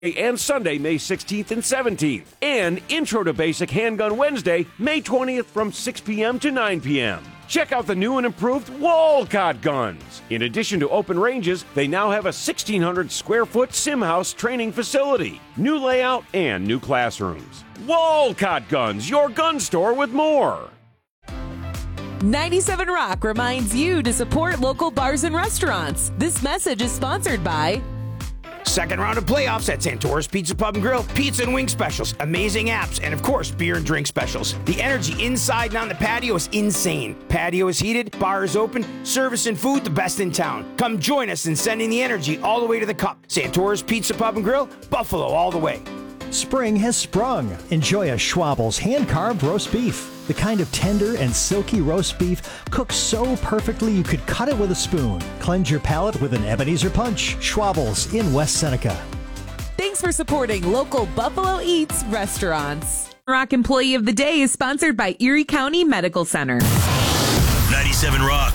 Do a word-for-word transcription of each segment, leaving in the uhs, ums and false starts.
and Sunday, May sixteenth and seventeenth. And Intro to Basic Handgun Wednesday, May twentieth from six p.m. to nine p.m. Check out the new and improved Walcott guns. In addition to open ranges, they now have a sixteen hundred square foot sim house training facility, new layout, and new classrooms. Walcott Guns, your gun store with more. ninety-seven Rock reminds you to support local bars and restaurants. This message is sponsored by Second round of playoffs at Santora's Pizza Pub and Grill. Pizza and wing specials, amazing apps, and of course, beer and drink specials. The energy inside and on the patio is insane. Patio is heated, bar is open, service and food the best in town. Come join us in sending the energy all the way to the cup. Santora's Pizza Pub and Grill, Buffalo all the way. Spring has sprung. Enjoy a Schwabel's hand-carved roast beef. The kind of tender and silky roast beef cooked so perfectly you could cut it with a spoon. Cleanse your palate with an Ebenezer Punch. Schwabel's in West Seneca. Thanks for supporting local Buffalo Eats restaurants. Rock Employee of the Day is sponsored by Erie County Medical Center. ninety-seven Rock.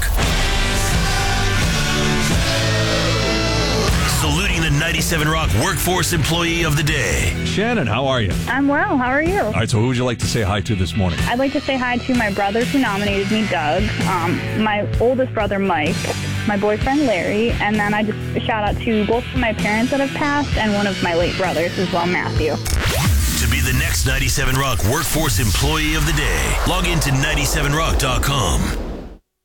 Saluting the ninety-seven Rock Workforce Employee of the Day. Shannon, how are you? I'm well. How are you? All right, so who would you like to say hi to this morning? I'd like to say hi to my brothers who nominated me, Doug, um, my oldest brother, Mike, my boyfriend, Larry, and then I just a shout out to both of my parents that have passed and one of my late brothers as well, Matthew. To be the next ninety-seven Rock Workforce Employee of the Day, log into ninety-seven rock dot com.